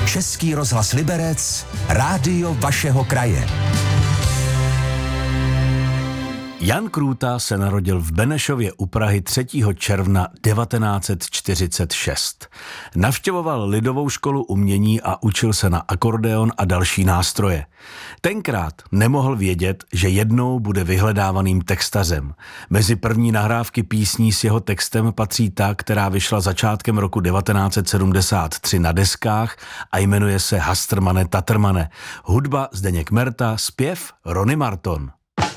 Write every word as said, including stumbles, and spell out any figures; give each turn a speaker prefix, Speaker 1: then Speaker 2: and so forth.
Speaker 1: Český rozhlas Liberec, rádio vašeho kraje.
Speaker 2: Jan Krůta se narodil v Benešově u Prahy třetího června devatenáct set čtyřicet šest. Navštěvoval lidovou školu umění a učil se na akordeon a další nástroje. Tenkrát nemohl vědět, že jednou bude vyhledávaným textařem. Mezi první nahrávky písní s jeho textem patří ta, která vyšla začátkem roku devatenáct set sedmdesát tři na deskách a jmenuje se Hastrmane Tatrmane. Hudba Zdeněk Merta, zpěv Rony Marton.